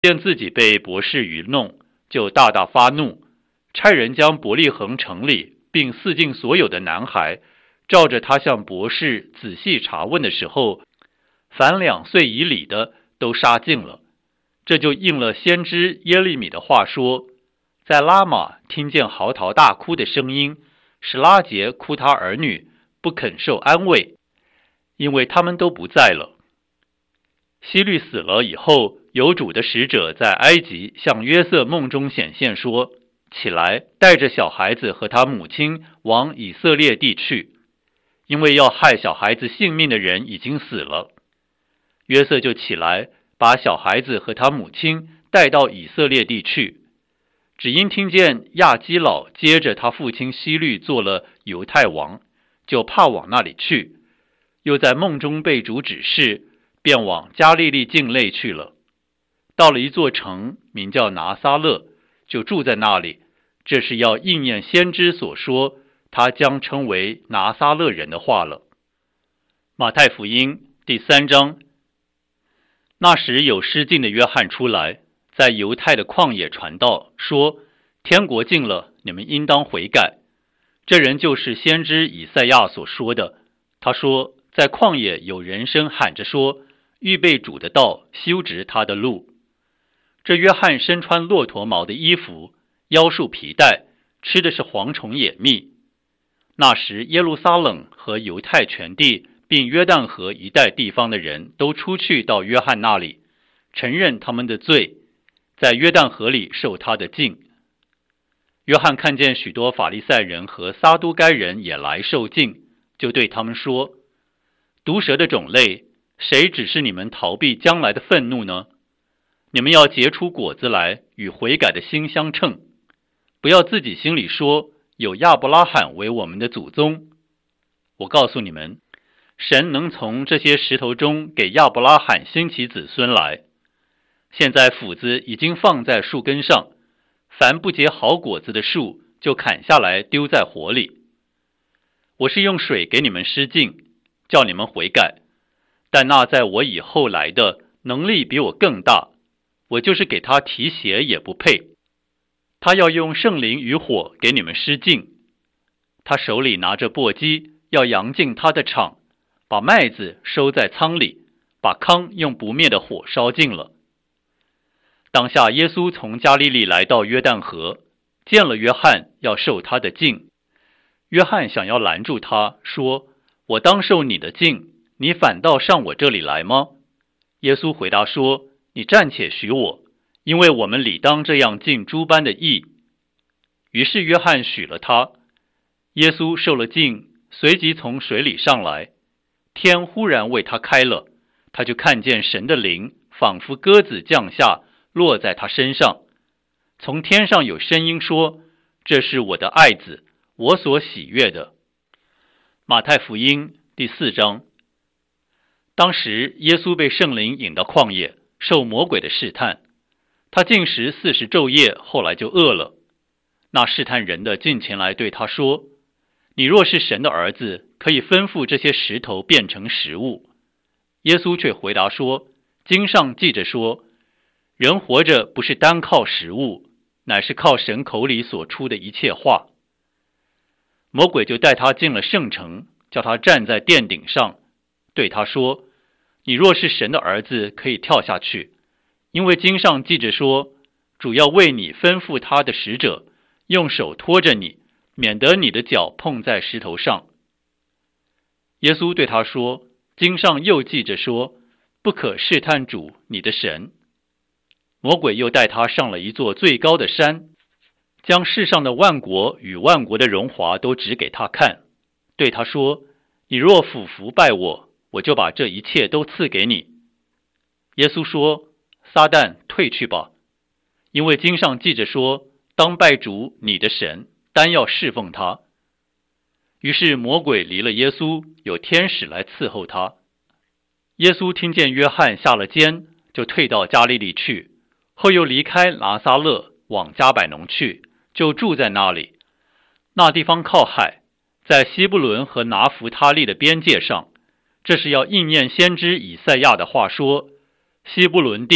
见自己被博士愚弄，就大大发怒，差人将伯利恒城里并四境所有的男孩，照着他向博士仔细查问的时候，凡2岁以里的都杀尽了。这就应了先知耶利米的话说，在拉玛听见嚎啕大哭的声音，使拉结哭他儿女，不肯受安慰，因为他们都不在了。希律死了以后，有主的使者在埃及向约瑟梦中显现说，起来，带着小孩子和他母亲往以色列地去，因为要害小孩子性命的人已经死了。约瑟就起来，把小孩子和他母亲带到以色列地去，只因听见亚基老接着他父亲希律做了犹太王，就怕往那里去，又在梦中被主指示，便往加利利境内去了。到了一座城，名叫拿撒勒，就住在那里。这是要应验先知所说，他将称为拿撒勒人的话了。马太福音第3章。那时有失禁的约翰出来，在犹太的旷野传道，说，天国近了，你们应当悔改。这人就是先知以赛亚所说的。他说，在旷野有人声喊着说，预备主的道，修直他的路。这约翰身穿骆驼毛的衣服，腰束皮带，吃的是蝗虫野蜜。那时耶路撒冷和犹太全地并约旦河一带地方的人都出去到约翰那里，承认他们的罪，在约旦河里受他的浸。约翰看见许多法利赛人和撒都该人也来受浸，就对他们说，毒蛇的种类，谁指示你们逃避将来的愤怒呢？你们要结出果子来，与悔改的心相称，不要自己心里说，有亚伯拉罕为我们的祖宗。我告诉你们，神能从这些石头中给亚伯拉罕兴起子孙来。现在斧子已经放在树根上，凡不结好果子的树，就砍下来丢在火里。我是用水给你们施浸，叫你们悔改，但那在我以后来的，能力比我更大，我就是给他提鞋也不配。他要用圣灵与火给你们施浸，他手里拿着簸箕，要扬进他的场，把麦子收在仓里，把糠用不灭的火烧尽了。当下耶稣从加利利来到约旦河，见了约翰，要受他的浸。约翰想要拦住他，说，我当受你的浸，你反倒上我这里来吗？耶稣回答说，你暂且许我，因为我们理当这样尽诸般的义。于是约翰许了他。耶稣受了浸，随即从水里上来，天忽然为他开了，他就看见神的灵仿佛鸽子降下，落在他身上。从天上有声音说，这是我的爱子，我所喜悦的。马太福音第4章。当时耶稣被圣灵引到旷野，受魔鬼的试探。他禁食40昼夜，后来就饿了。那试探人的近前来对他说，你若是神的儿子，可以吩咐这些石头变成食物。耶稣却回答说，经上记着说，人活着不是单靠食物，乃是靠神口里所出的一切话。魔鬼就带他进了圣城，叫他站在殿顶上，对他说，你若是神的儿子，可以跳下去，因为经上记着说，主要为你吩咐他的使者，用手托着你，免得你的脚碰在石头上。耶稣对他说，经上又记着说，不可试探主你的神。魔鬼又带他上了一座最高的山，将世上的万国与万国的荣华都指给他看，对他说，你若俯伏拜我，我就把这一切都赐给你。耶稣说，撒旦退去吧，因为经上记着说，当拜主你的神，单要侍奉他。于是魔鬼离了耶稣，有天使来伺候他。耶稣听见约翰下了监，就退到加利利去，后又离开拿撒勒，往迦百农去，就住在那里。那地方靠海，在西布伦和拿弗他利的边界上。这是要应验先知以赛亚的话说，西布伦地、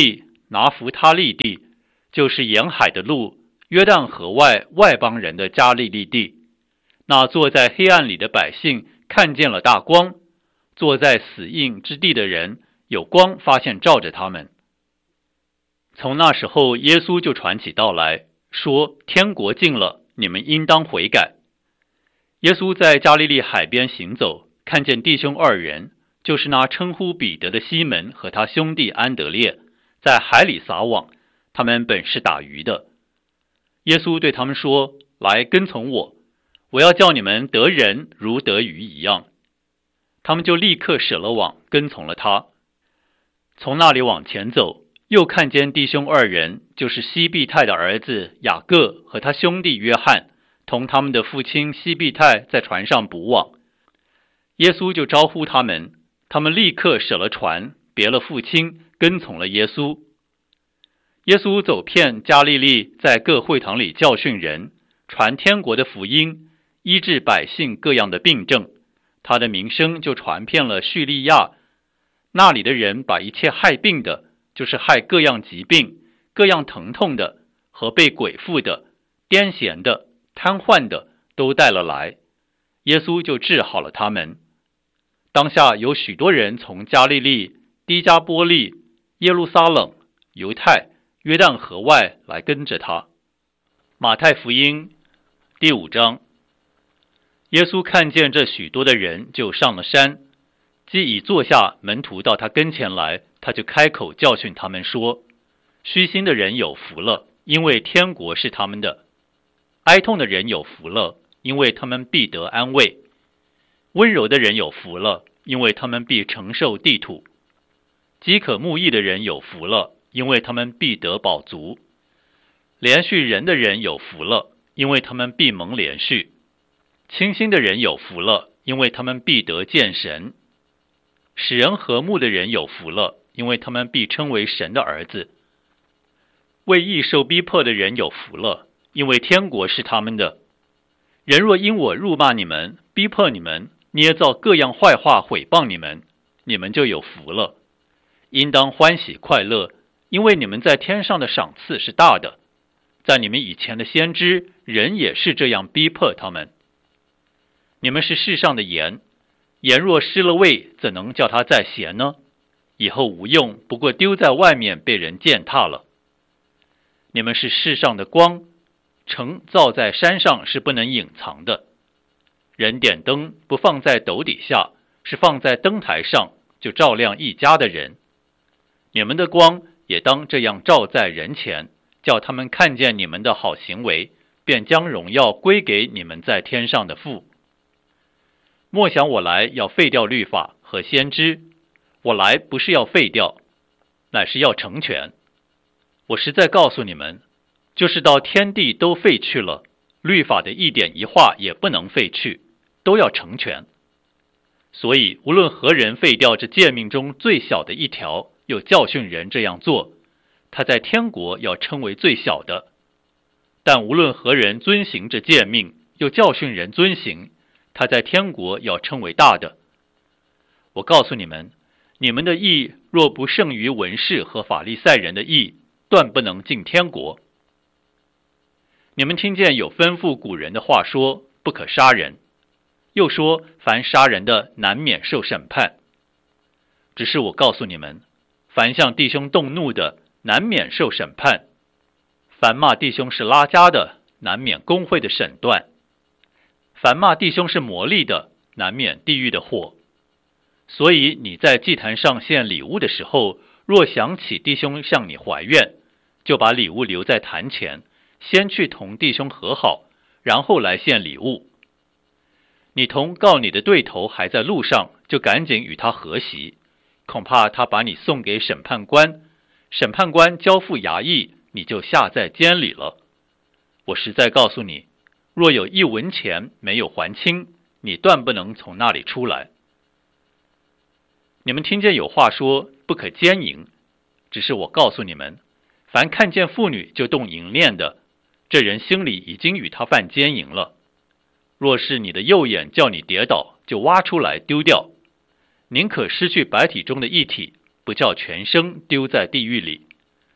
拿弗他利地，就是沿海的路，约旦河外外邦人的加利利地。那坐在黑暗里的百姓看见了大光，坐在死荫之地的人有光发现照着他们。从那时候，耶稣就传起道来，说天国近了，你们应当悔改。耶稣在加利利海边行走，看见弟兄二人，就是那称呼彼得的西门和他兄弟安德烈，在海里撒网，他们本是打鱼的。耶稣对他们说，来跟从我，我要叫你们得人如得鱼一样。他们就立刻舍了网，跟从了他。从那里往前走，又看见弟兄二人，就是西庇太的儿子雅各和他兄弟约翰，同他们的父亲西庇太在船上捕网。耶稣就招呼他们，他们立刻舍了船，别了父亲，跟从了耶稣。耶稣走遍加利利，在各会堂里教训人，传天国的福音，医治百姓各样的病症。他的名声就传遍了叙利亚，那里的人把一切害病的，就是害各样疾病、各样疼痛的，和被鬼附的、癫痫的、瘫痪的，都带了来。耶稣就治好了他们。当下有许多人从加利利、低加波利、耶路撒冷、犹太、约旦河外来跟着他。马太福音第5章。耶稣看见这许多的人，就上了山，既已坐下，门徒到他跟前来，他就开口教训他们说，虚心的人有福了，因为天国是他们的；哀痛的人有福了，因为他们必得安慰；温柔的人有福了，因为他们必承受地土；饥渴慕义的人有福了，因为他们必得饱足；连续人的人有福了，因为他们必蒙连续；清心的人有福了，因为他们必得见神；使人和睦的人有福了，因为他们必称为神的儿子；为义受逼迫的人有福了，因为天国是他们的。人若因我辱骂你们，逼迫你们，捏造各样坏话毁谤你们，你们就有福了。应当欢喜快乐，因为你们在天上的赏赐是大的。在你们以前的先知，人也是这样逼迫他们。你们是世上的盐，盐若失了味，怎能叫它再咸呢？以后无用，不过丢在外面被人践踏了。你们是世上的光，城造在山上是不能隐藏的。人点灯不放在斗底下，是放在灯台上，就照亮一家的人。你们的光也当这样照在人前，叫他们看见你们的好行为，便将荣耀归给你们在天上的父。莫想我来要废掉律法和先知，我来不是要废掉，乃是要成全。我实在告诉你们，就是到天地都废去了，律法的一点一画也不能废去，都要成全。所以无论何人废掉这诫命中最小的一条，又教训人这样做，他在天国要称为最小的；但无论何人遵行这诫命，又教训人遵行，他在天国要称为大的。我告诉你们，你们的义若不胜于文士和法利赛人的义，断不能进天国。你们听见有吩咐古人的话说，不可杀人，又说凡杀人的难免受审判。只是我告诉你们，凡向弟兄动怒的，难免受审判；凡骂弟兄是拉加的，难免公会的审断；凡骂弟兄是魔力的，难免地狱的火。所以你在祭坛上献礼物的时候，若想起弟兄向你怀怨，就把礼物留在坛前，先去同弟兄和好，然后来献礼物。你同告你的对头还在路上，就赶紧与他和席，恐怕他把你送给审判官，审判官交付衙役，你就下在监里了。我实在告诉你，若有1文钱没有还清，你断不能从那里出来。你们听见有话说，不可奸淫，只是我告诉你们，凡看见妇女就动淫念的，这人心里已经与他犯奸淫了。若是你的右眼叫你跌倒，就挖出来丢掉，宁可失去百体中的一体，不叫全身丢在地狱里。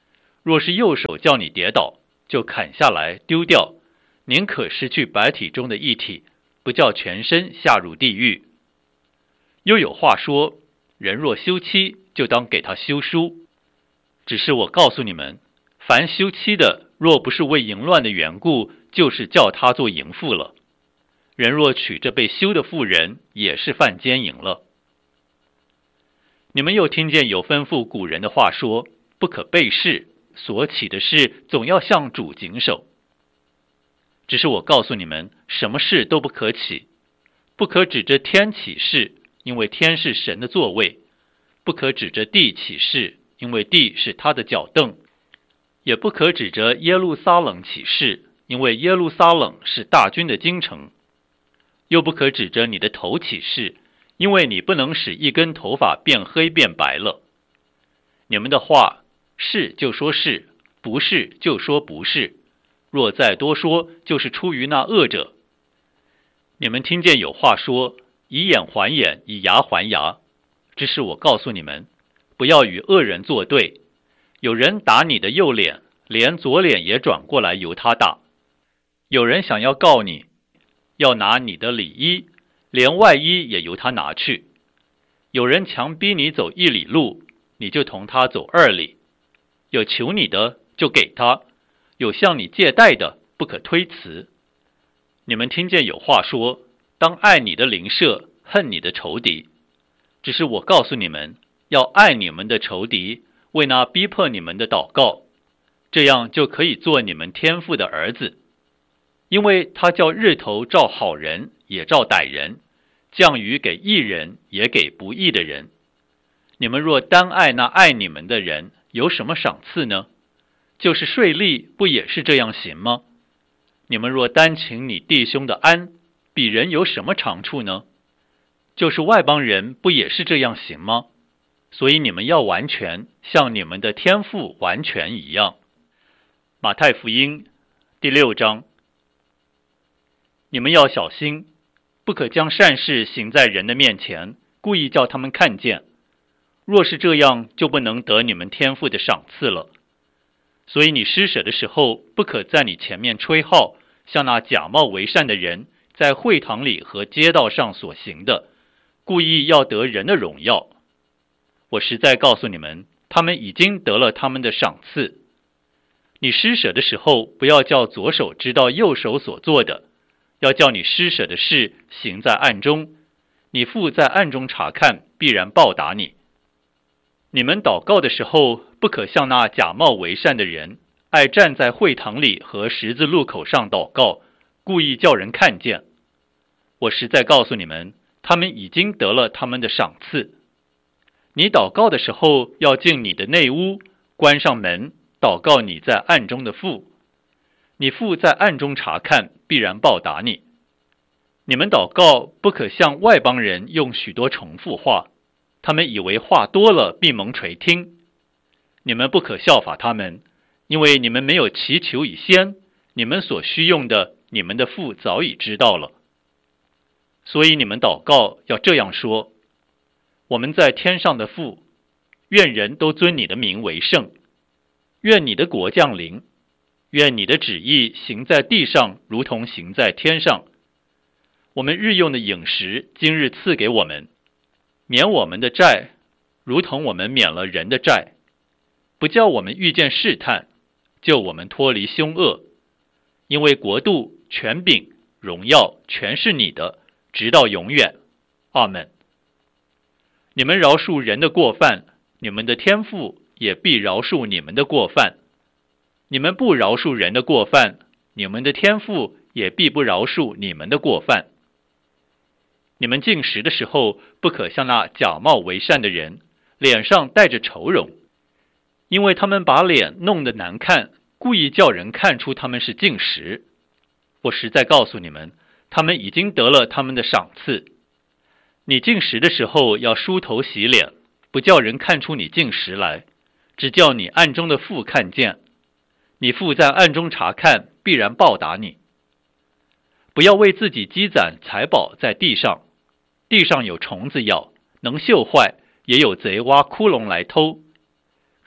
若是右手叫你跌倒，就砍下来丢掉，宁可失去百体中的一体，不叫全身下入地狱。又有话说，人若休妻，就当给他休书。只是我告诉你们，凡休妻的，若不是为淫乱的缘故，就是叫他做淫妇了。人若娶这被休的妇人，也是犯奸淫了。你们又听见有吩咐古人的话说，不可背誓，所起的事总要向主谨守。只是我告诉你们，什么事都不可起，不可指着天起誓，因为天是神的座位；不可指着地起誓，因为地是他的脚凳；也不可指着耶路撒冷起誓，因为耶路撒冷是大军的京城；又不可指着你的头起誓，因为你不能使一根头发变黑变白了。你们的话，是就说是，不是就说不是，若再多说，就是出于那恶者。你们听见有话说，以眼还眼，以牙还牙。只是我告诉你们，不要与恶人作对。有人打你的右脸，连左脸也转过来由他打；有人想要告你，要拿你的里衣，连外衣也由他拿去；有人强逼你走1里路，你就同他走2里；有求你的，就给他；有向你借贷的，不可推辞。你们听见有话说，当爱你的邻舍，恨你的仇敌。只是我告诉你们，要爱你们的仇敌，为那逼迫你们的祷告，这样就可以做你们天父的儿子。因为他叫日头照好人，也照歹人，降雨给义人，也给不义的人。你们若单爱那爱你们的人，有什么赏赐呢？就是税吏，不也是这样行吗？你们若单请你弟兄的安，比人有什么长处呢？就是外邦人，不也是这样行吗？所以你们要完全，像你们的天父完全一样。马太福音第6章。你们要小心，不可将善事行在人的面前，故意叫他们看见。若是这样，就不能得你们天父的赏赐了。所以你施舍的时候，不可在你前面吹号，像那假冒为善的人在会堂里和街道上所行的，故意要得人的荣耀。我实在告诉你们，他们已经得了他们的赏赐。你施舍的时候，不要叫左手知道右手所做的，要叫你施舍的事行在暗中，你父在暗中查看，必然报答你。你们祷告的时候，不可像那假冒为善的人，爱站在会堂里和十字路口上祷告，故意叫人看见。我实在告诉你们，他们已经得了他们的赏赐。你祷告的时候，要进你的内屋，关上门，祷告你在暗中的父。你父在暗中查看，必然报答你。你们祷告，不可像外邦人用许多重复话，他们以为话多了必蒙垂听。你们不可效法他们，因为你们没有祈求以先，你们所需用的，你们的父早已知道了。所以你们祷告要这样说：我们在天上的父，愿人都尊你的名为圣，愿你的国降临，愿你的旨意行在地上，如同行在天上。我们日用的饮食，今日赐给我们，免我们的债，如同我们免了人的债，不叫我们遇见试探，救我们脱离凶恶。因为国度、权柄、荣耀，全是你的，直到永远。阿们。你们饶恕人的过犯，你们的天父也必饶恕你们的过犯。你们不饶恕人的过犯，你们的天父也必不饶恕你们的过犯。你们进食的时候，不可像那假冒为善的人，脸上带着愁容，因为他们把脸弄得难看，故意叫人看出他们是进食。我实在告诉你们，他们已经得了他们的赏赐。你进食的时候，要梳头洗脸，不叫人看出你进食来，只叫你暗中的父看见。你父在暗中查看，必然报答你。不要为自己积攒财宝在地上，地上有虫子咬，能锈坏，也有贼挖窟窿来偷。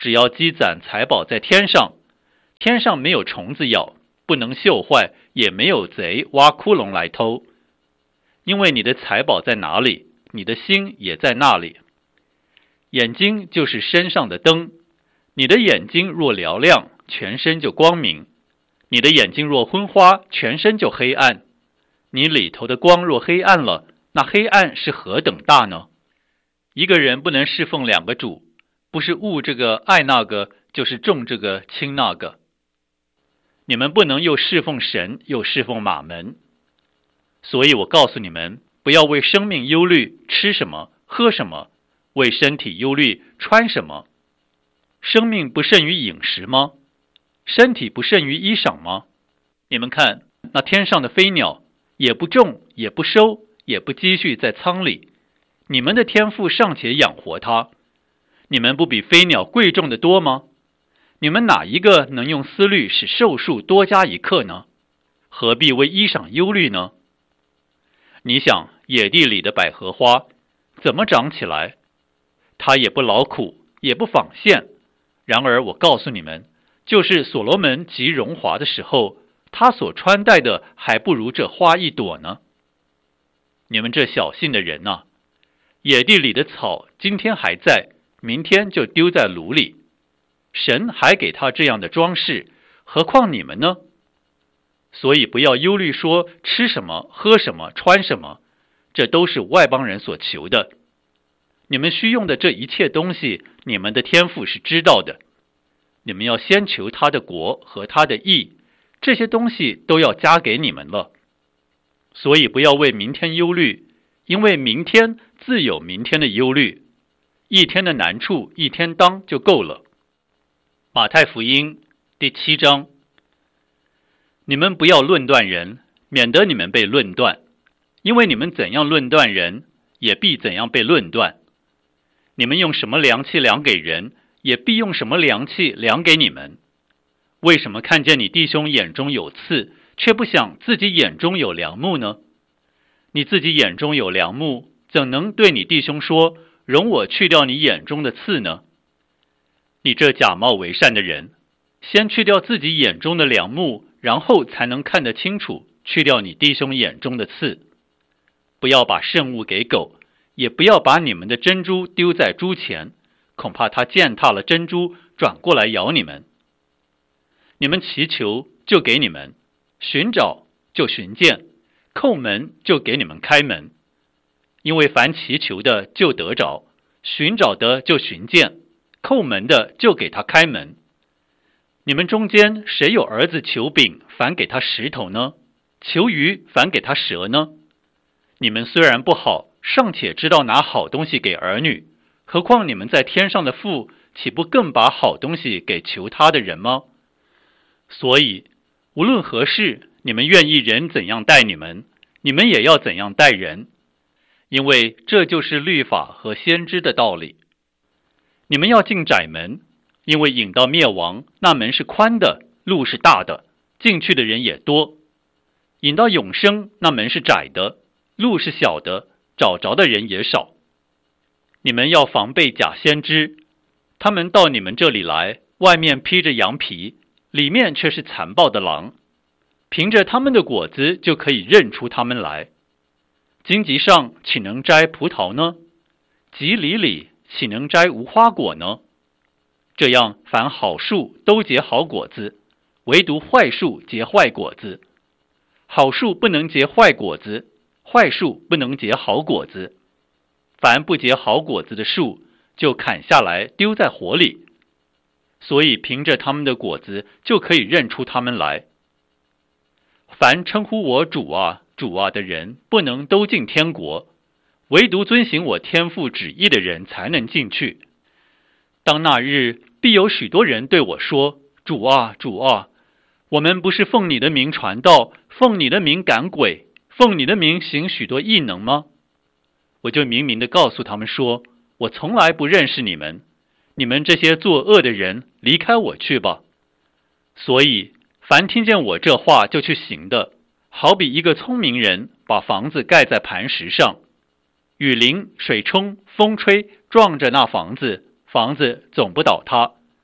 只要积攒财宝在天上，天上没有虫子咬，不能锈坏，也没有贼挖窟窿来偷。因为你的财宝在哪里，你的心也在那里。眼睛就是身上的灯，你的眼睛若嘹亮，全身就光明；你的眼睛若昏花，全身就黑暗。你里头的光若黑暗了，那黑暗是何等大呢？一个人不能侍奉两个主，不是恶这个爱那个，就是重这个轻那个。你们不能又侍奉神，又侍奉马门。所以我告诉你们，不要为生命忧虑，吃什么，喝什么；为身体忧虑，穿什么。生命不胜于饮食吗？身体不胜于衣裳吗？你们看，那天上的飞鸟，也不种，也不收，也不积蓄在仓里，你们的天父尚且养活它，你们不比飞鸟贵重的多吗？你们哪一个能用思虑使寿数多加一刻呢？何必为衣裳忧虑呢？你想野地里的百合花怎么长起来？它也不劳苦，也不纺线。然而我告诉你们，就是所罗门极荣华的时候，他所穿戴的还不如这花一朵呢。你们这小信的人啊，野地里的草今天还在，明天就丢在炉里。神还给他这样的装饰，何况你们呢？所以不要忧虑说吃什么，喝什么，穿什么，这都是外邦人所求的。你们需用的这一切东西，你们的天父是知道的。你们要先求他的国和他的义，这些东西都要加给你们了。所以不要为明天忧虑，因为明天自有明天的忧虑，一天的难处一天当就够了。马太福音第7章。你们不要论断人，免得你们被论断，因为你们怎样论断人，也必怎样被论断。你们用什么量器量给人，也必用什么量器量给你们。为什么看见你弟兄眼中有刺，却不想自己眼中有梁木呢？你自己眼中有梁木，怎能对你弟兄说，容我去掉你眼中的刺呢？你这假冒为善的人，先去掉自己眼中的梁木，然后才能看得清楚，去掉你弟兄眼中的刺。不要把圣物给狗，也不要把你们的珍珠丢在猪前，恐怕它践踏了珍珠，转过来咬你们。你们祈求，就给你们；寻找，就寻见；叩门，就给你们开门。因为凡祈求的，就得着；寻找的，就寻见；叩门的，就给他开门。你们中间谁有儿子求饼，反给他石头呢？求鱼，反给他蛇呢？你们虽然不好，尚且知道拿好东西给儿女，何况你们在天上的父，岂不更把好东西给求他的人吗？所以无论何事，你们愿意人怎样待你们，你们也要怎样待人，因为这就是律法和先知的道理。你们要进窄门，因为引到灭亡，那门是宽的，路是大的，进去的人也多；引到永生，那门是窄的，路是小的，找着的人也少。你们要防备假先知，他们到你们这里来，外面披着羊皮，里面却是残暴的狼。凭着他们的果子就可以认出他们来。荆棘上岂能摘葡萄呢？棘藜里岂能摘无花果呢？这样凡好树都结好果子，唯独坏树结坏果子。好树不能结坏果子，坏树不能结好果子。凡不结好果子的树，就砍下来丢在火里。所以凭着他们的果子就可以认出他们来。凡称呼我主啊主啊的人，不能都进天国，唯独遵行我天父旨意的人才能进去。当那日，必有许多人对我说，主啊主啊，我们不是奉你的名传道，奉你的名赶鬼，奉你的名行许多异能吗？我就明明地告诉他们说，我从来不认识你们，你们这些作恶的人，离开我去吧。所以凡听见我这话就去行的，好比一个聪明人把房子盖在磐石上，雨淋水冲风吹，撞着那房子，房子总不倒塌，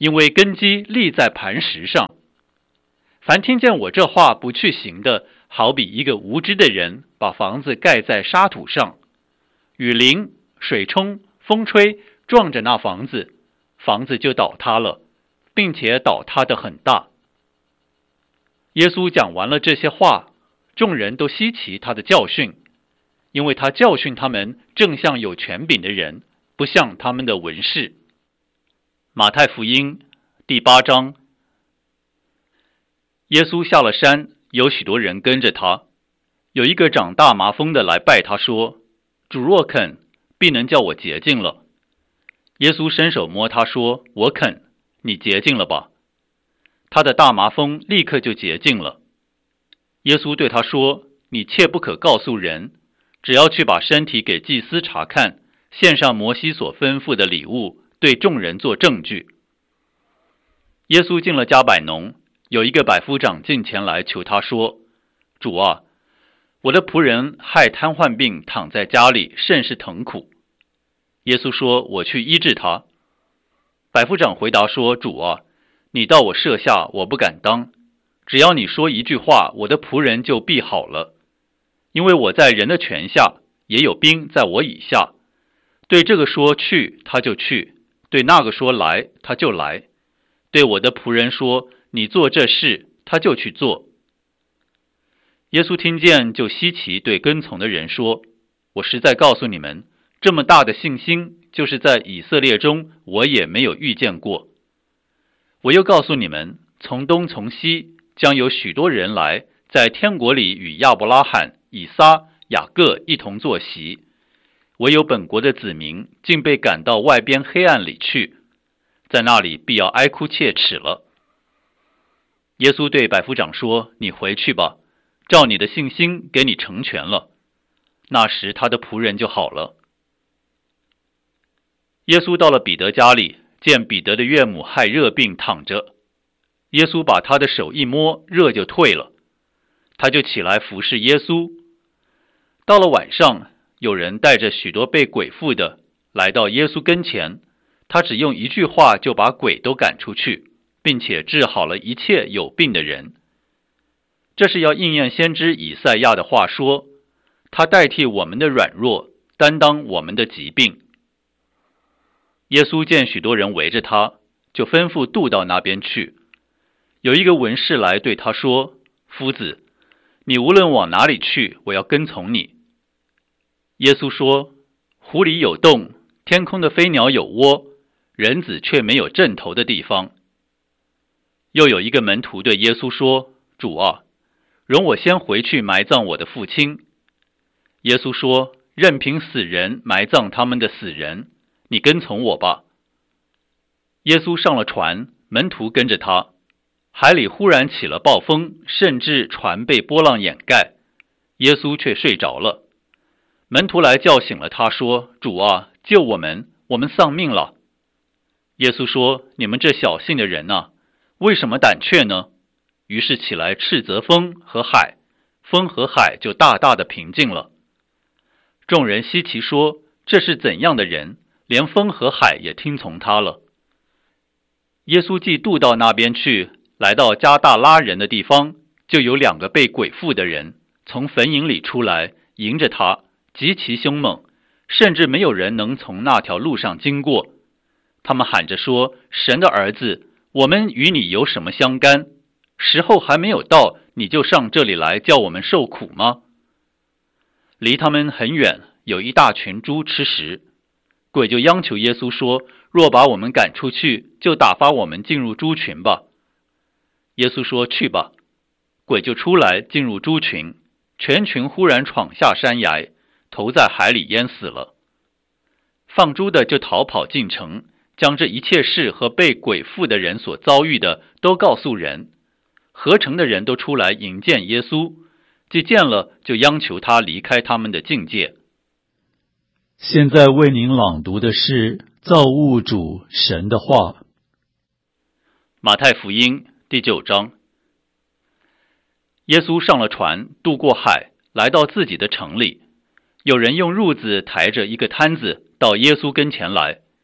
因为根基立在磐石上。凡听见我这话不去行的，好比一个无知的人把房子盖在沙土上，雨淋、水冲、风吹，撞着那房子，房子就倒塌了，并且倒塌得很大。耶稣讲完了这些话，众人都稀奇他的教训，因为他教训他们正像有权柄的人，不像他们的文士。马太福音第8章。耶稣下了山，有许多人跟着他。有一个长大麻风的来拜他说：主若肯，必能叫我洁净了。耶稣伸手摸他说：我肯，你洁净了吧。他的大麻风立刻就洁净了。耶稣对他说：你切不可告诉人，只要去把身体给祭司查看，献上摩西所吩咐的礼物，对众人做证据。耶稣进了迦百农，有一个百夫长进前来求他说：主啊，我的仆人害瘫痪病躺在家里，甚是疼苦。耶稣说：我去医治他。百夫长回答说：主啊，你到我舍下，我不敢当，只要你说一句话，我的仆人就必好了。因为我在人的权下，也有兵在我以下，对这个说去，他就去；对那个说来，他就来；对我的仆人说你做这事，他就去做。耶稣听见就稀奇，对跟从的人说：我实在告诉你们，这么大的信心，就是在以色列中我也没有遇见过。我又告诉你们，从东从西将有许多人来，在天国里与亚伯拉罕、以撒、雅各一同坐席，唯有本国的子民竟被赶到外边黑暗里去，在那里必要哀哭切齿了。耶稣对百夫长说：你回去吧，照你的信心给你成全了。那时他的仆人就好了。耶稣到了彼得家里，见彼得的岳母害热病躺着，耶稣把他的手一摸，热就退了，他就起来服侍耶稣。到了晚上，有人带着许多被鬼附的来到耶稣跟前，他只用一句话就把鬼都赶出去，并且治好了一切有病的人。这是要应验先知以赛亚的话说：他代替我们的软弱，担当我们的疾病。耶稣见许多人围着他，就吩咐渡到那边去。有一个文士来对他说：夫子，你无论往哪里去，我要跟从你。耶稣说：湖里有洞，天空的飞鸟有窝，人子却没有枕头的地方。又有一个门徒对耶稣说：主啊，容我先回去埋葬我的父亲。耶稣说：任凭死人埋葬他们的死人，你跟从我吧。耶稣上了船，门徒跟着他。海里忽然起了暴风，甚至船被波浪掩盖，耶稣却睡着了。门徒来叫醒了他，说：主啊，救我们，我们丧命了。耶稣说：你们这小信的人啊，为什么胆怯呢？于是起来斥责风和海，风和海就大大的平静了。众人稀奇说：这是怎样的人，连风和海也听从他了。耶稣既渡到那边去，来到加大拉人的地方，就有2个被鬼附的人从坟茔里出来，迎着他，极其凶猛，甚至没有人能从那条路上经过。他们喊着说：神的儿子，我们与你有什么相干？时候还没有到，你就上这里来叫我们受苦吗？离他们很远，有一大群猪吃食。鬼就央求耶稣说：若把我们赶出去，就打发我们进入猪群吧。耶稣说：去吧。鬼就出来进入猪群，全群忽然闯下山崖，投在海里淹死了。放猪的就逃跑进城，将这一切事和被鬼附的人所遭遇的都告诉人。合城的人都出来迎见耶稣，既见了，就央求他离开他们的境界。 现在为您朗读的是造物主神的话。 马太福音第9章。耶稣上了船，渡过海，来到自己的城里。有人用褥子抬着一个摊子到耶稣跟前来。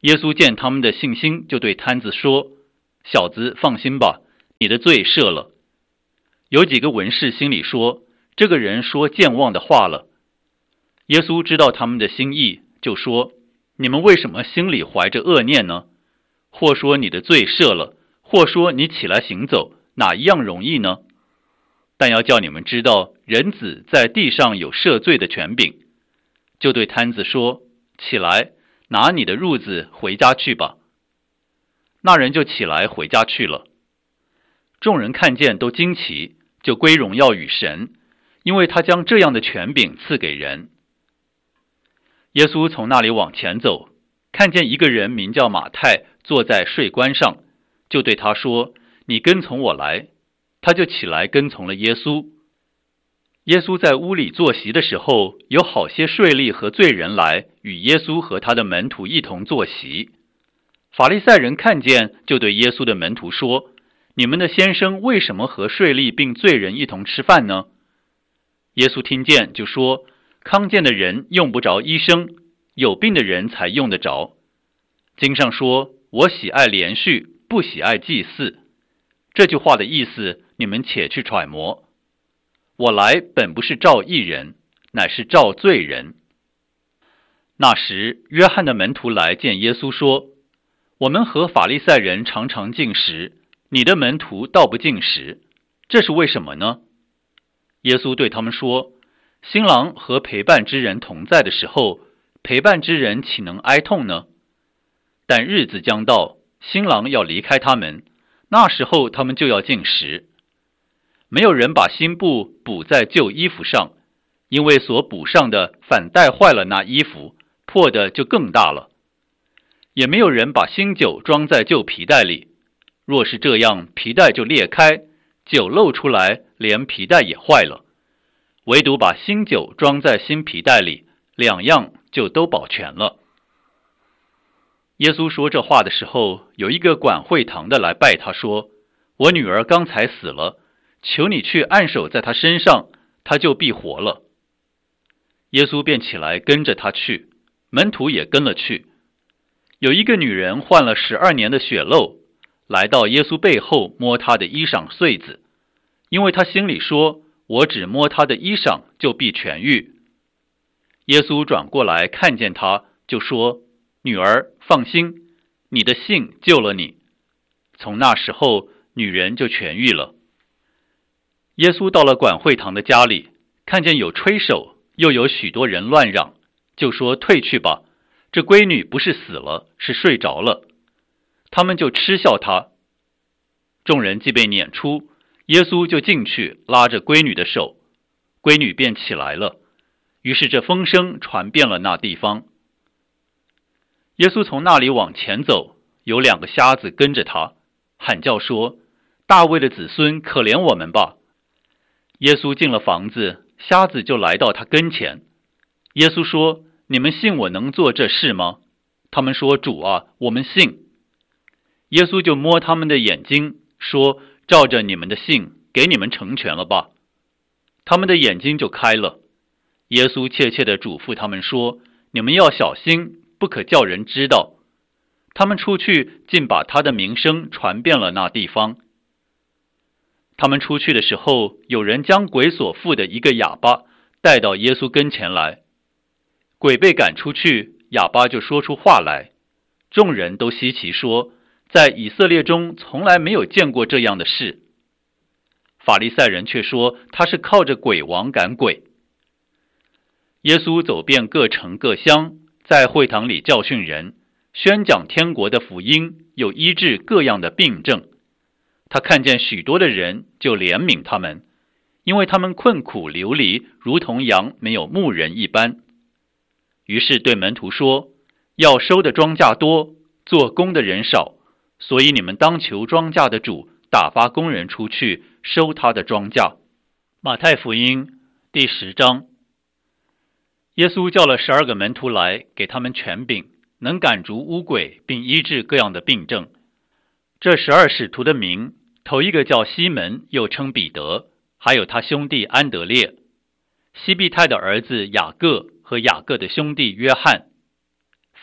耶稣见他们的信心，就对摊子说：小子，放心吧，你的罪赦了。有几个文士心里说，这个人说健忘的话了。耶稣知道他们的心意，就说：你们为什么心里怀着恶念呢？或说你的罪赦了，或说你起来行走，哪一样容易呢？但要叫你们知道，人子在地上有赦罪的权柄。就对摊子说：起来，拿你的褥子回家去吧。那人就起来回家去了。众人看见都惊奇，就归荣耀与神，因为他将这样的权柄赐给人。耶稣从那里往前走，看见一个人名叫马太坐在税关上，就对他说：你跟从我来。他就起来跟从了耶稣。耶稣在屋里坐席的时候，有好些税吏和罪人来与耶稣和他的门徒一同坐席。法利赛人看见，就对耶稣的门徒说：你们的先生为什么和税吏并罪人一同吃饭呢？耶稣听见就说：康健的人用不着医生，有病的人才用得着。经上说：我喜爱连续，不喜爱祭祀。这句话的意思，你们且去揣摩。我来本不是召义人，乃是召罪人。那时，约翰的门徒来见耶稣说：我们和法利赛人常常进食，你的门徒倒不进食，这是为什么呢？耶稣对他们说：新郎和陪伴之人同在的时候，陪伴之人岂能哀痛呢？但日子将到，新郎要离开他们，那时候他们就要进食。没有人把新布补在旧衣服上，因为所补上的反带坏了那衣服，破的就更大了。也没有人把新酒装在旧皮袋里，若是这样，皮袋就裂开，酒漏出来，连皮袋也坏了。唯独把新酒装在新皮袋里，两样就都保全了。耶稣说这话的时候，有一个管会堂的来拜他说：我女儿刚才死了，求你去按手在她身上，她就必活了。耶稣便起来跟着他去，门徒也跟了去。有一个女人患了12年的血漏，来到耶稣背后摸他的衣裳穗子，因为他心里说：我只摸他的衣裳，就必痊愈。耶稣转过来看见他，就说：女儿，放心，你的信救了你。从那时候，女人就痊愈了。耶稣到了管会堂的家里，看见有吹手，又有许多人乱嚷，就说：退去吧，这闺女不是死了，是睡着了。他们就嗤笑他。众人既被撵出，耶稣就进去拉着闺女的手，闺女便起来了。于是这风声传遍了那地方。耶稣从那里往前走，有2个瞎子跟着他，喊叫说：大卫的子孙，可怜我们吧。耶稣进了房子，瞎子就来到他跟前。耶稣说：你们信我能做这事吗？他们说：主啊，我们信。耶稣就摸他们的眼睛，说：照着你们的信，给你们成全了吧。他们的眼睛就开了。耶稣切切地嘱咐他们说：你们要小心，不可叫人知道。他们出去，竟把他的名声传遍了那地方。他们出去的时候，有人将鬼所附的一个哑巴带到耶稣跟前来。鬼被赶出去，哑巴就说出话来。众人都稀奇说：在以色列中从来没有见过这样的事。法利赛人却说他是靠着鬼王赶鬼。耶稣走遍各城各乡，在会堂里教训人，宣讲天国的福音，又医治各样的病症。他看见许多的人，就怜悯他们，因为他们困苦流离，如同羊没有牧人一般。于是对门徒说：要收的庄稼多，做工的人少，所以你们当求庄稼的主打发工人出去收他的庄稼。马太福音第10章。耶稣叫了12个门徒来，给他们权柄，能赶逐污鬼，并医治各样的病症。这12使徒的名，头一个叫西门，又称彼得，还有他兄弟安德烈，西庇太的儿子雅各和雅各的兄弟约翰，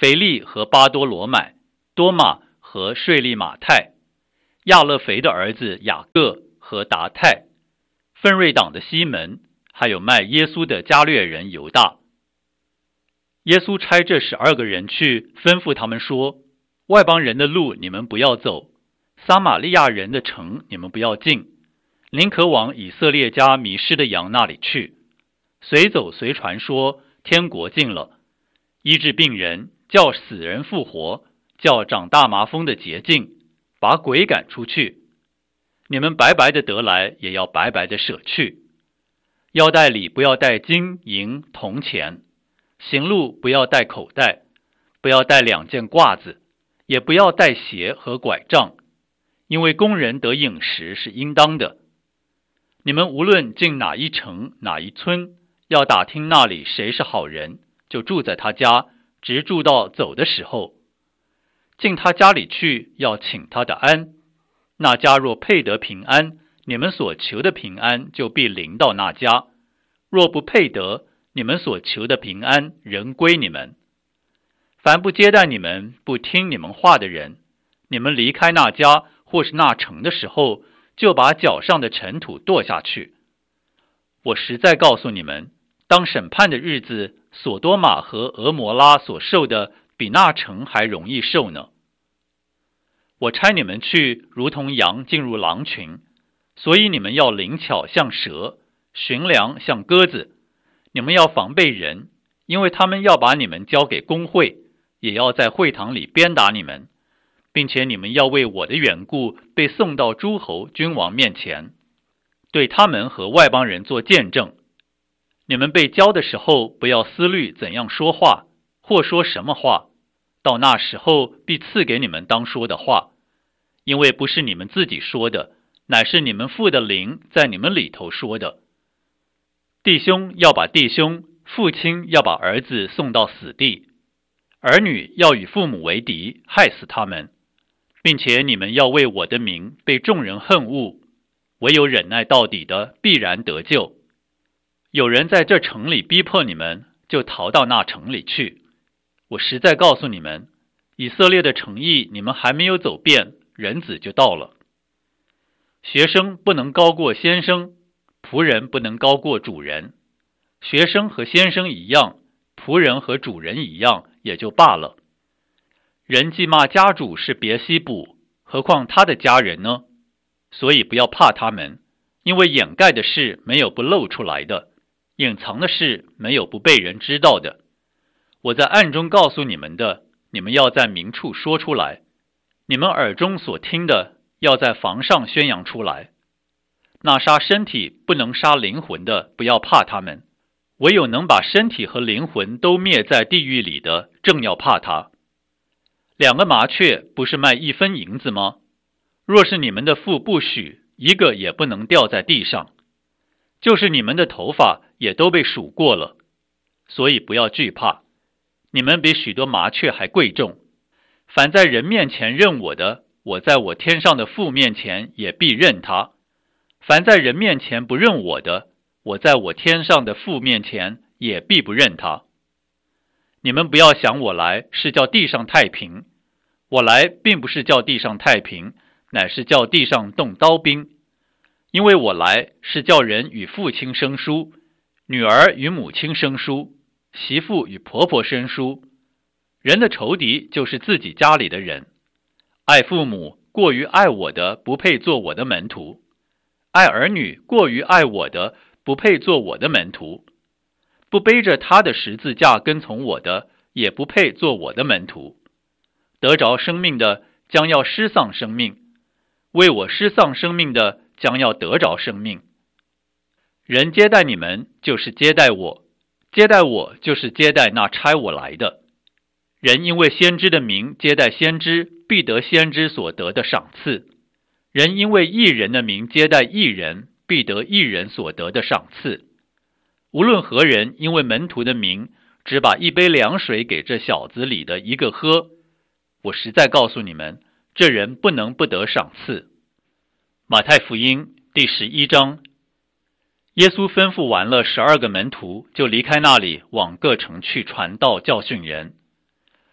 腓利和巴多罗买，多马和税利马太，亚勒腓的儿子雅各和达太，奋锐党的西门，还有卖耶稣的加略人犹大。耶稣差这12个人去，吩咐他们说，外邦人的路你们不要走，撒玛利亚人的城你们不要进，宁可往以色列家迷失的羊那里去。随走随传说，天国近了，医治病人，叫死人复活，叫长大麻风的洁净，把鬼赶出去。你们白白的得来，也要白白的舍去。腰带里不要带金银铜钱，行路不要带口袋，不要带2件褂子，也不要带鞋和拐杖，因为工人得饮食是应当的。你们无论进哪一城哪一村，要打听那里谁是好人，就住在他家，直住到走的时候。进他家里去，要请他的安。那家若配得平安，你们所求的平安就必临到那家；若不配得，你们所求的平安仍归你们。凡不接待你们、不听你们话的人，你们离开那家或是那城的时候，就把脚上的尘土跺下去。我实在告诉你们，当审判的日子，索多玛和俄摩拉所受的，比那城还容易受呢。我差你们去，如同羊进入狼群，所以你们要灵巧像蛇，驯良像鸽子。你们要防备人，因为他们要把你们交给公会，也要在会堂里鞭打你们，并且你们要为我的缘故被送到诸侯君王面前，对他们和外邦人做见证。你们被交的时候，不要思虑怎样说话，或说什么话，到那时候必赐给你们当说的话，因为不是你们自己说的，乃是你们父的灵在你们里头说的。弟兄要把弟兄，父亲要把儿子送到死地，儿女要与父母为敌，害死他们，并且你们要为我的名被众人恨恶，唯有忍耐到底的必然得救。有人在这城里逼迫你们，就逃到那城里去。我实在告诉你们，以色列的城邑你们还没有走遍，人子就到了。学生不能高过先生，仆人不能高过主人。学生和先生一样，仆人和主人一样，也就罢了。人既骂家主是别西卜，何况他的家人呢？所以不要怕他们，因为掩盖的事没有不露出来的，隐藏的事没有不被人知道的。我在暗中告诉你们的，你们要在明处说出来；你们耳中所听的，要在房上宣扬出来。那杀身体不能杀灵魂的，不要怕他们；唯有能把身体和灵魂都灭在地狱里的，正要怕他。2个麻雀不是卖1分银子吗？若是你们的父不许，一个也不能掉在地上。就是你们的头发也都被数过了，所以不要惧怕。你们比许多麻雀还贵重。凡在人面前认我的，我在我天上的父面前也必认他；凡在人面前不认我的，我在我天上的父面前也必不认他。你们不要想我来是叫地上太平，我来并不是叫地上太平，乃是叫地上动刀兵。因为我来是叫人与父亲生疏，女儿与母亲生疏，媳妇与婆婆生疏。人的仇敌就是自己家里的人。爱父母过于爱我的，不配做我的门徒；爱儿女过于爱我的，不配做我的门徒；不背着他的十字架跟从我的，也不配做我的门徒。得着生命的将要失丧生命，为我失丧生命的将要得着生命。人接待你们，就是接待我；接待我，就是接待那差我来的。人因为先知的名接待先知，必得先知所得的赏赐；人因为义人的名接待义人，必得义人所得的赏赐。无论何人因为门徒的名，只把一杯凉水给这小子里的一个喝，我实在告诉你们，这人不能不得赏赐。马太福音第11章。耶稣吩咐完了12个门徒，就离开那里，往各城去传道教训人。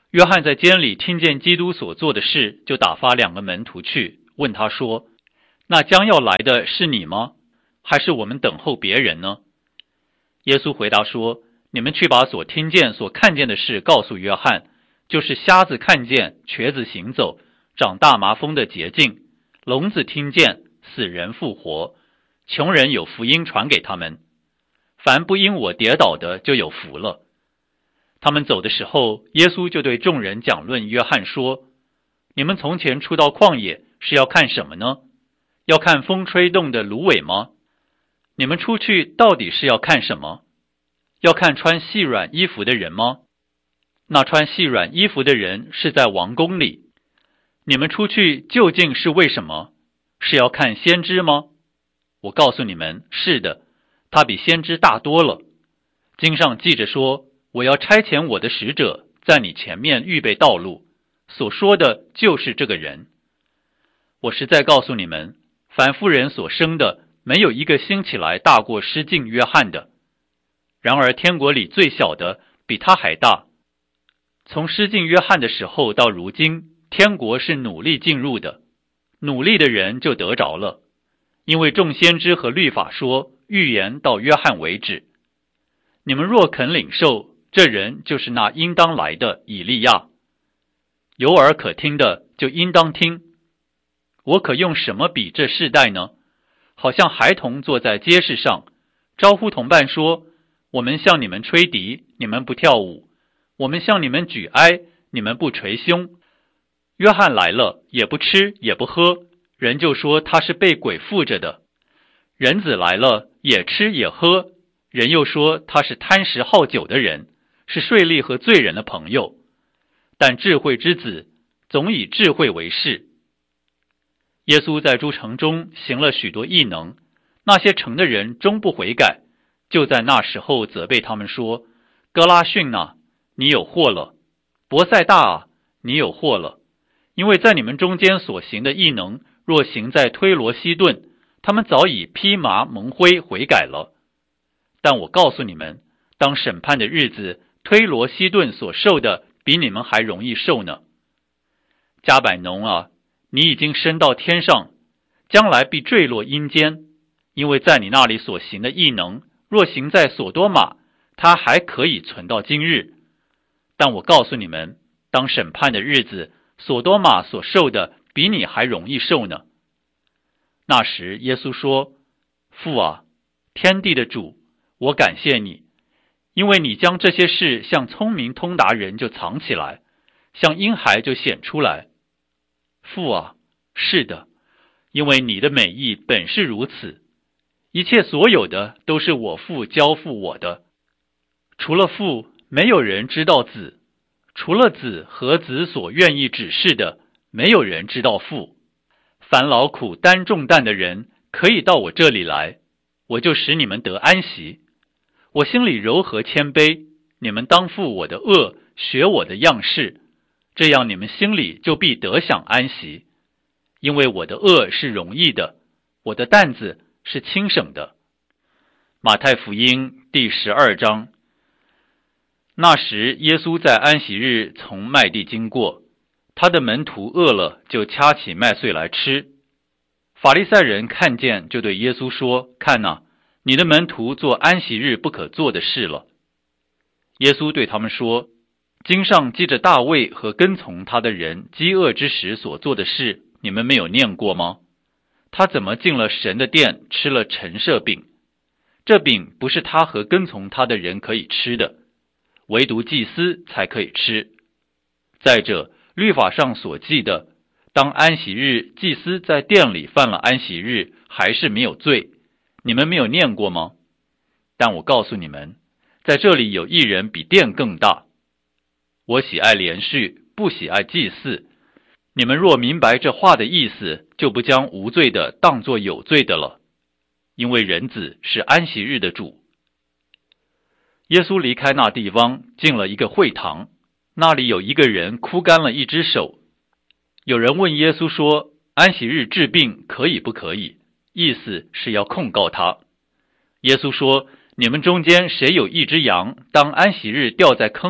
约翰在监里听见基督所做的事，就打发2个门徒去，问他说：那将要来的是你吗？还是我们等候别人呢？耶稣回答说：你们去把所听见所看见的事告诉约翰，就是瞎子看见，瘸子行走，长大麻风的洁净，聋子听见，死人复活，穷人有福音传给他们。凡不因我跌倒的，就有福了。他们走的时候，耶稣就对众人讲论约翰说：你们从前出到旷野是要看什么呢？要看风吹动的芦苇吗？你们出去到底是要看什么？要看穿细软衣服的人吗？那穿细软衣服的人是在王宫里。你们出去究竟是为什么？是要看先知吗？我告诉你们，是的，他比先知大多了。经上记着说，我要差遣我的使者在你前面预备道路，所说的就是这个人。我实在告诉你们，凡妇人所生的，没有一个兴起来大过施浸约翰的。然而天国里最小的比他还大。从施浸约翰的时候到如今，天国是努力进入的，努力的人就得着了。因为众先知和律法说，预言到约翰为止。你们若肯领受，这人就是那应当来的以利亚。有耳可听的就应当听。我可用什么比这世代呢？好像孩童坐在街市上，招呼同伴说：我们向你们吹笛，你们不跳舞；我们向你们举哀，你们不捶胸。约翰来了，也不吃也不喝，人就说他是被鬼附着的。人子来了，也吃也喝，人又说他是贪食好酒的人，是税吏和罪人的朋友。但智慧之子总以智慧为事。耶稣在诸城中行了许多异能，那些城的人终不悔改，就在那时候责备他们说：哥拉汛啊，你有祸了；伯赛大啊，你有祸了。因为在你们中间所行的异能，若行在推罗西顿，他们早已披麻蒙灰悔改了。但我告诉你们，当审判的日子，推罗西顿所受的比你们还容易受呢。加百农啊，你已经升到天上，将来必坠落阴间，因为在你那里所行的异能，若行在所多玛，它还可以存到今日。但我告诉你们，当审判的日子，所多玛所受的比你还容易受呢。那时耶稣说：父啊，天地的主，我感谢你，因为你将这些事向聪明通达人就藏起来，向婴孩就显出来。父啊，是的，因为你的美意本是如此。一切所有的都是我父交付我的。除了父，没有人知道子；除了子和子所愿意指示的，没有人知道父。凡劳苦担重担的人，可以到我这里来，我就使你们得安息。我心里柔和谦卑，你们当负我的恶，学我的样式，这样你们心里就必得享安息。因为我的恶是容易的，我的担子是轻省的。马太福音第12章。那时耶稣在安息日从麦地经过，他的门徒饿了，就掐起麦穗来吃。法利赛人看见，就对耶稣说：看哪，你的门徒做安息日不可做的事了。耶稣对他们说：经上记着大卫和跟从他的人饥饿之时所做的事，你们没有念过吗？他怎么进了神的殿，吃了陈设饼？这饼不是他和跟从他的人可以吃的，唯独祭司才可以吃。再者，律法上所记的，当安息日祭司在殿里犯了安息日，还是没有罪，你们没有念过吗？但我告诉你们，在这里有一人比殿更大。我喜爱连续，不喜爱祭祀。你们若明白这话的意思，就不将无罪的当作有罪的了，因为人子是安息日的主。耶稣离开那地方，进了一个会堂，那里有一个人枯干了一只手。有人问耶稣说：安息日治病可以不可以？意思是要控告他。耶稣说：你们中间谁有一只羊，当安息日掉在坑里，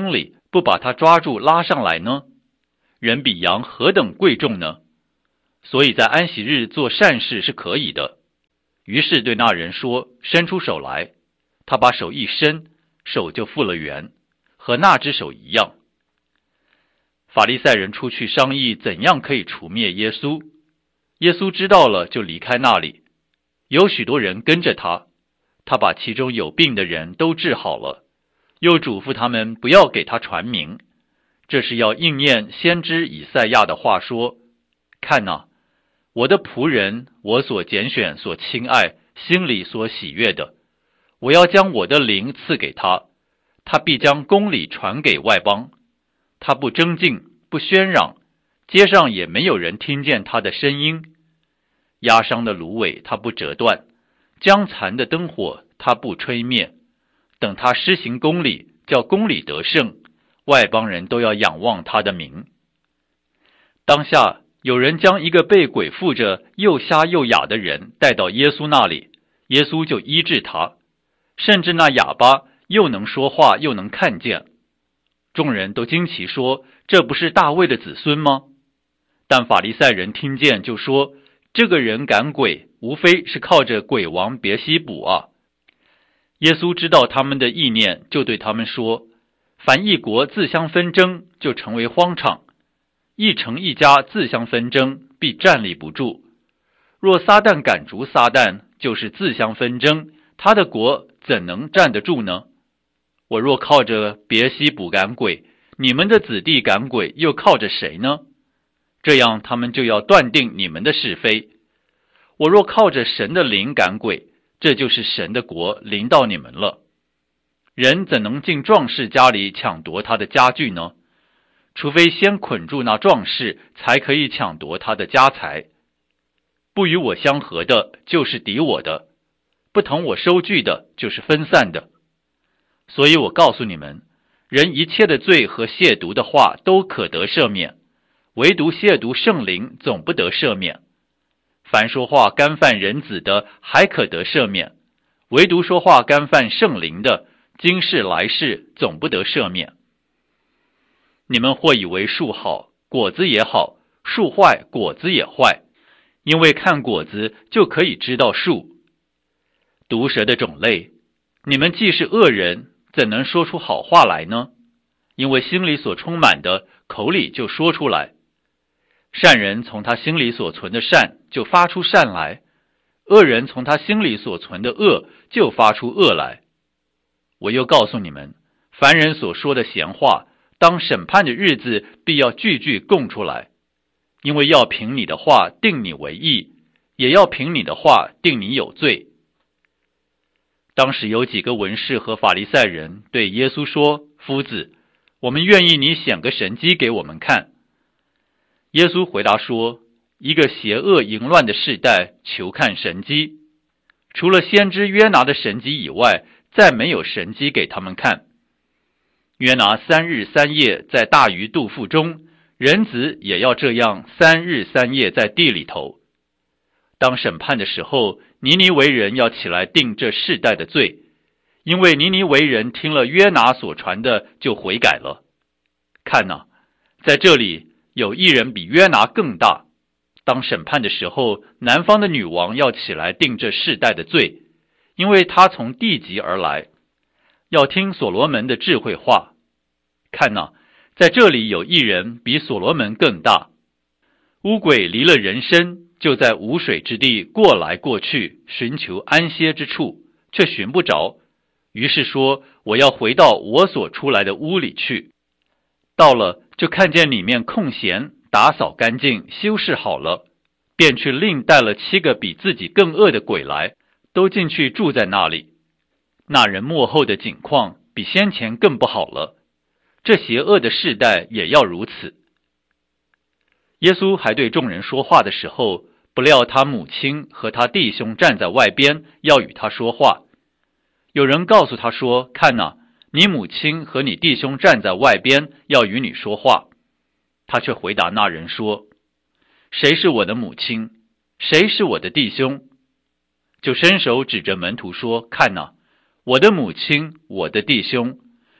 不把他抓住拉上来呢？人比羊何等贵重呢？所以在安息日做善事是可以的。于是对那人说，伸出手来。他把手一伸，手就复了原，和那只手一样。法利赛人出去商议怎样可以除灭耶稣。耶稣知道了，就离开那里。有许多人跟着他，他把其中有病的人都治好了，又嘱咐他们不要给他传名。这是要应验先知以赛亚的话说，看哪，我的仆人，我所拣选所亲爱，心里所喜悦的，我要将我的灵赐给他，他必将公理传给外邦。他不争竞，不喧嚷，街上也没有人听见他的声音。压伤的芦苇他不折断，将残的灯火他不吹灭。等他施行公理，叫公理得胜，外邦人都要仰望他的名。当下有人将一个被鬼附着又瞎又哑的人带到耶稣那里，耶稣就医治他，甚至那哑巴又能说话又能看见。众人都惊奇说，这不是大卫的子孙吗？但法利赛人听见就说，这个人赶鬼，无非是靠着鬼王别西卜啊。耶稣知道他们的意念，就对他们说，凡一国自相纷争，就成为荒场；一城一家自相纷争，必站立不住。若撒旦赶逐撒旦，就是自相纷争，他的国怎能站得住呢？我若靠着别西卜赶鬼，你们的子弟赶鬼又靠着谁呢？这样他们就要断定你们的是非。我若靠着神的灵赶鬼，这就是神的国临到你们了。人怎能进壮士家里抢夺他的家具呢？除非先捆住那壮士，才可以抢夺他的家财。不与我相合的，就是敌我的；不同我收据的，就是分散的。所以我告诉你们，人一切的罪和亵渎的话都可得赦免，唯独亵渎圣灵总不得赦免。凡说话干犯人子的，还可得赦免，唯独说话干犯圣灵的，今世来世总不得赦免。你们或以为树好，果子也好；树坏，果子也坏，因为看果子就可以知道树。毒蛇的种类，你们既是恶人，怎能说出好话来呢？因为心里所充满的，口里就说出来。善人从他心里所存的善就发出善来，恶人从他心里所存的恶就发出恶来。我又告诉你们，凡人所说的闲话，当审判的日子必要句句供出来，因为要凭你的话定你为义，也要凭你的话定你有罪。当时有几个文士和法利赛人对耶稣说，夫子，我们愿意你显个神迹给我们看。耶稣回答说，一个邪恶淫乱的世代求看神迹，除了先知约拿的神迹以外，再没有神迹给他们看。约拿3日3夜在大鱼肚腹中，人子也要这样3日3夜在地里头。当审判的时候，尼尼微人要起来定这世代的罪，因为尼尼微人听了约拿所传的就悔改了。看哪，在这里有一人比约拿更大。当审判的时候，南方的女王要起来定这世代的罪，因为她从地极而来，要听所罗门的智慧话。看哪，在这里有一人比所罗门更大。乌鬼离了人身，就在无水之地过来过去，寻求安歇之处，却寻不着。于是说，我要回到我所出来的屋里去。到了，就看见里面空闲，打扫干净，修饰好了，便去另带了7个比自己更恶的鬼来，都进去住在那里。那人末后的景况比先前更不好了。这邪恶的世代也要如此。耶稣还对众人说话的时候，不料他母亲和他弟兄站在外边，要与他说话。有人告诉他说，看哪，你母亲和你弟兄站在外边，要与你说话。他却回答那人说，谁是我的母亲？谁是我的弟兄？就伸手指着门徒说，看哪，我的母亲，我的弟兄，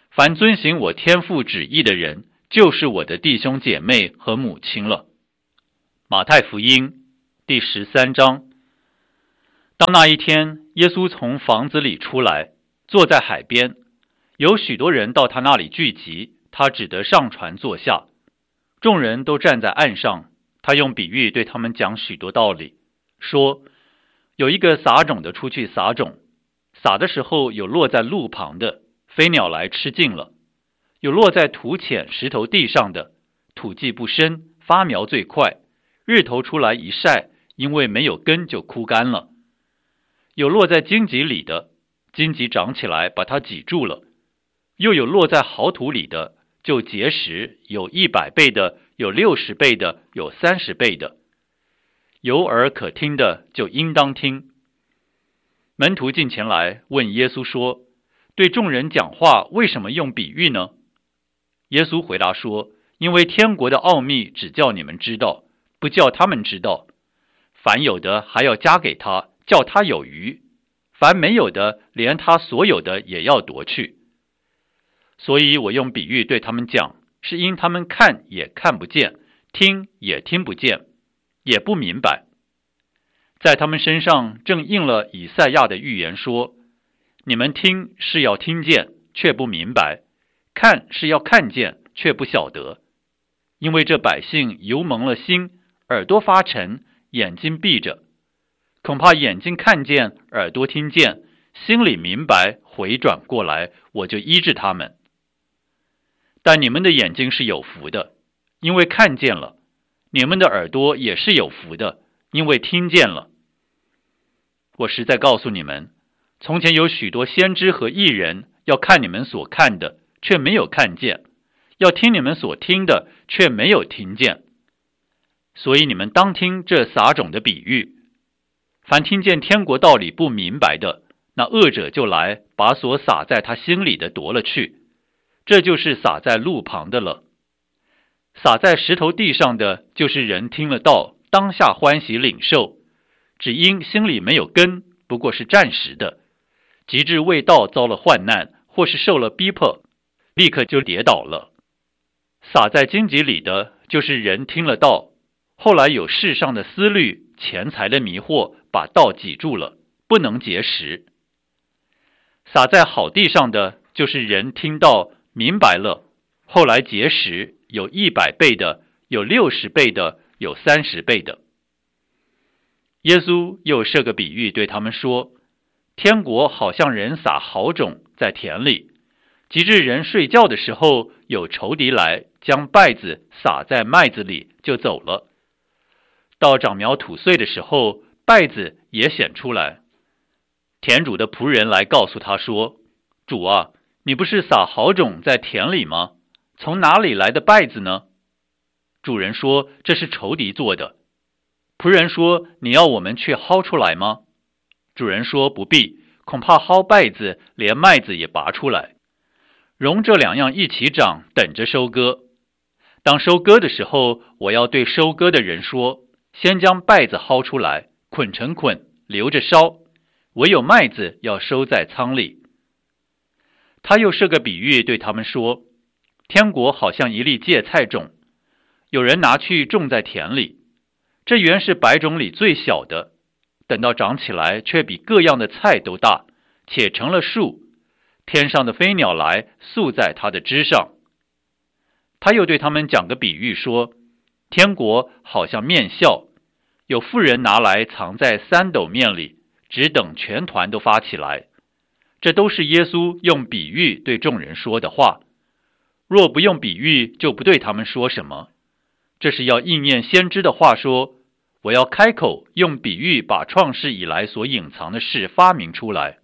凡遵行我天父旨意的人，就是我的弟兄姐妹和母亲了。马太福音第13章。当那一天，耶稣从房子里出来，坐在海边，有许多人到他那里聚集，他只得上船坐下。众人都站在岸上，他用比喻对他们讲许多道理，说：有一个撒种的出去撒种，撒的时候有落在路旁的，飞鸟来吃尽了；有落在土浅石头地上的，土既不深，发苗最快，日头出来一晒，因为没有根就枯干了；有落在荆棘里的，荆棘长起来把它挤住了；又有落在好土里的，就结实，有100倍的，有60倍的，有30倍的。有耳可听的就应当听。门徒进前来问耶稣说：对众人讲话为什么用比喻呢？耶稣回答说：因为天国的奥秘只叫你们知道，不叫他们知道。凡有的还要加给他，叫他有余；凡没有的，连他所有的也要夺去。所以我用比喻对他们讲，是因他们看也看不见，听也听不见，也不明白。在他们身上正应了以赛亚的预言说：你们听是要听见，却不明白；看是要看见，却不晓得。因为这百姓油蒙了心，耳朵发沉，眼睛闭着，恐怕眼睛看见，耳朵听见，心里明白，回转过来，我就医治他们。但你们的眼睛是有福的，因为看见了；你们的耳朵也是有福的，因为听见了。我实在告诉你们，从前有许多先知和义人要看你们所看的，却没有看见；要听你们所听的，却没有听见。所以你们当听这撒种的比喻。凡听见天国道理不明白的，那恶者就来，把所撒在他心里的夺了去。这就是撒在路旁的了。撒在石头地上的，就是人听了道，当下欢喜领受，只因心里没有根，不过是暂时的，及至为道遭了患难，或是受了逼迫，立刻就跌倒了。撒在荆棘里的，就是人听了道，后来有世上的思虑、钱财的迷惑，把道挤住了，不能结实。撒在好地上的，就是人听道明白了，后来结实，有100倍的，有60倍的，有30倍的。耶稣又设个比喻对他们说：天国好像人撒好种在田里，及至人睡觉的时候，有仇敌来，将稗子撒在麦子里，就走了。到长苗吐穗的时候，稗子也显出来。田主的仆人来告诉他说：主啊，你不是撒好种在田里吗？从哪里来的稗子呢？主人说：这是仇敌做的。仆人说：你要我们去薅出来吗？主人说：不必，恐怕薅稗子，连麦子也拔出来。容这2样一起长，等着收割。当收割的时候，我要对收割的人说：先将稗子薅出来，捆成捆，留着烧；唯有麦子要收在仓里。他又设个比喻对他们说：天国好像一粒芥菜种，有人拿去种在田里。这原是百种里最小的，等到长起来，却比各样的菜都大，且成了树，天上的飞鸟来，宿在它的枝上。他又对他们讲个比喻说：天国好像面酵，有妇人拿来藏在3斗面里，只等全团都发起来。这都是耶稣用比喻对众人说的话。若不用比喻，就不对他们说什么。这是要应验先知的话说：我要开口用比喻，把创世以来所隐藏的事发明出来。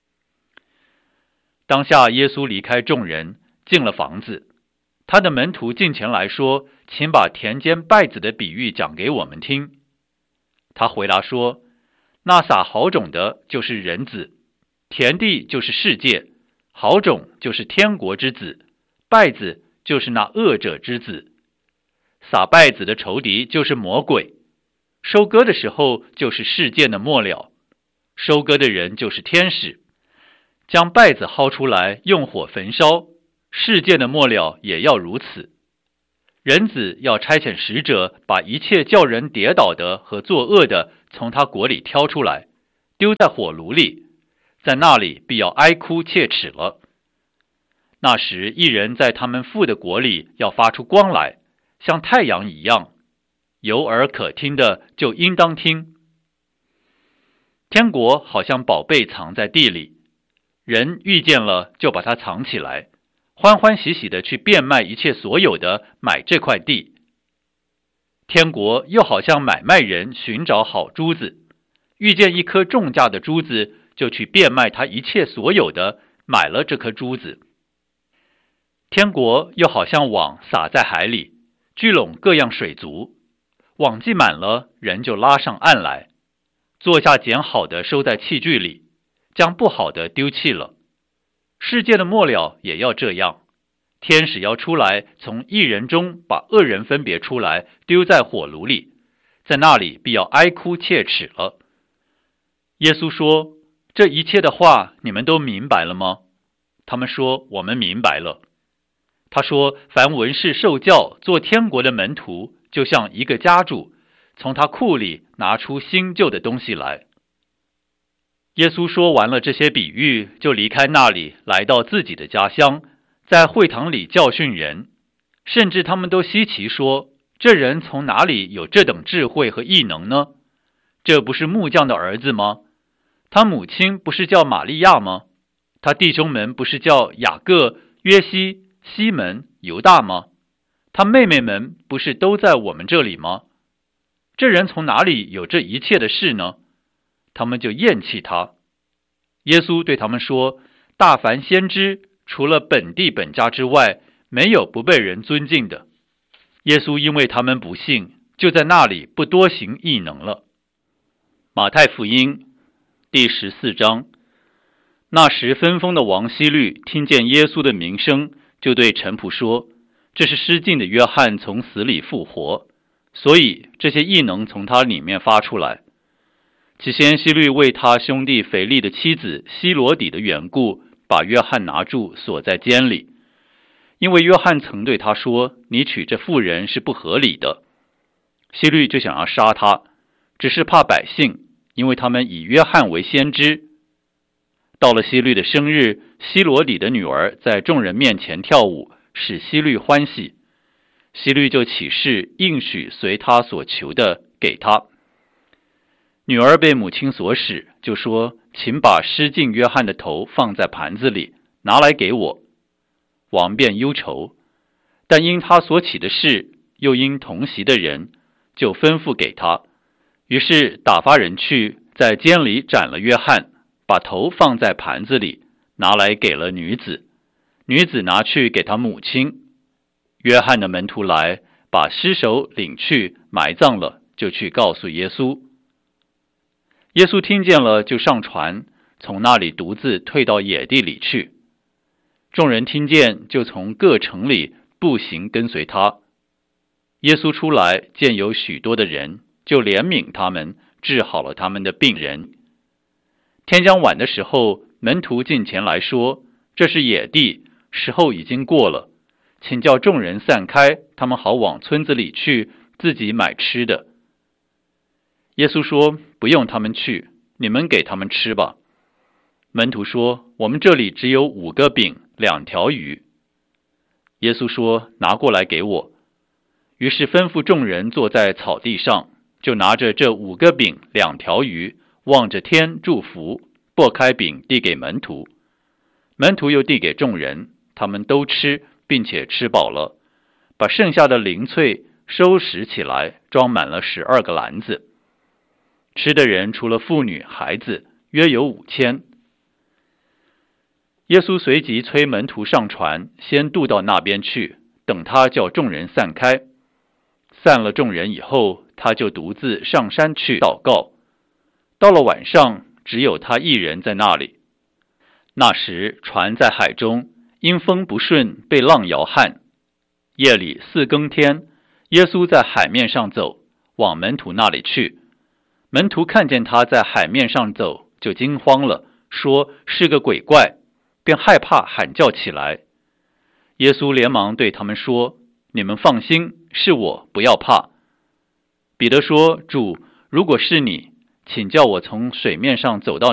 当下耶稣离开众人，进了房子。他的门徒进前来说：请把田间稗子的比喻讲给我们听。他回答说：那撒好种的就是人子，田地就是世界，好种就是天国之子，稗子就是那恶者之子。撒稗子的仇敌就是魔鬼。收割的时候就是世界的末了，收割的人就是天使。将稗子薅出来，用火焚烧， 世界的末了也要如此。人子要差遣使者，把一切叫人跌倒的和作恶的从他国里挑出来，丢在火炉里，在那里必要哀哭切齿了。那时一人在他们父的国里要发出光来，像太阳一样，有耳可听的就应当听。天国好像宝贝藏在地里，人遇见了就把它藏起来，欢欢喜喜的去变卖一切所有的，买这块地。天国又好像买卖人寻找好珠子，遇见一颗重价的珠子，就去变卖他一切所有的，买了这颗珠子。天国又好像网撒在海里，聚拢各样水族，网系满了，人就拉上岸来，坐下捡好的收在器具里，将不好的丢弃了。世界的末了也要这样，天使要出来，从义人中把恶人分别出来，丢在火炉里，在那里必要哀哭切齿了。耶稣说，这一切的话你们都明白了吗？他们说，我们明白了。他说，凡文士受教做天国的门徒，就像一个家主，从他库里拿出新旧的东西来。耶稣说完了这些比喻，就离开那里，来到自己的家乡，在会堂里教训人，甚至他们都稀奇说，这人从哪里有这等智慧和异能呢？这不是木匠的儿子吗？他母亲不是叫玛利亚吗？他弟兄们不是叫雅各、约西、西门、犹大吗？他妹妹们不是都在我们这里吗？这人从哪里有这一切的事呢？他们就厌弃他。耶稣对他们说，大凡先知，除了本地本家之外，没有不被人尊敬的。耶稣因为他们不信，就在那里不多行异能了。马太福音第14章。那时分封的王希律听见耶稣的名声，就对臣仆说，这是失禁的约翰从死里复活，所以这些异能从他里面发出来。起先希律为他兄弟腓力的妻子希罗底的缘故，把约翰拿住锁在监里，因为约翰曾对他说，你娶这妇人是不合理的。希律就想要杀他，只是怕百姓，因为他们以约翰为先知。到了希律的生日，希罗底的女儿在众人面前跳舞，使希律欢喜。希律就起誓应许随他所求的给他。女儿被母亲所使，就说，请把失禁约翰的头放在盘子里，拿来给我。王便忧愁，但因他所起的事，又因同席的人，就吩咐给他。于是打发人去，在监里斩了约翰，把头放在盘子里，拿来给了女子。女子拿去给他母亲。约翰的门徒来，把尸首领去埋葬了，就去告诉耶稣。耶稣听见了，就上船，从那里独自退到野地里去。众人听见，就从各城里步行跟随他。耶稣出来，见有许多的人，就怜悯他们，治好了他们的病人。天将晚的时候，门徒进前来说，这是野地，时候已经过了，请叫众人散开，他们好往村子里去，自己买吃的。耶稣说，不用他们去，你们给他们吃吧。门徒说，我们这里只有5个饼2条鱼。耶稣说，拿过来给我。于是吩咐众人坐在草地上，就拿着这5个饼2条鱼，望着天祝福，擘开饼递给门徒。门徒又递给众人，他们都吃，并且吃饱了，把剩下的零碎收拾起来，装满了12个篮子。吃的人除了妇女孩子，约有5000。耶稣随即催门徒上船，先渡到那边去，等他叫众人散开。散了众人以后，他就独自上山去祷告。到了晚上，只有他一人在那里。那时船在海中，因风不顺，被浪摇撼。夜里4更天，耶稣在海面上走，往门徒那里去。门徒看见他在海面上走，就惊慌了，说是个鬼怪，便害怕喊叫起来。 耶稣连忙对他们说：“你们放心，是我，不要怕。”彼得说：“主，如果是你，请叫我从水面上走到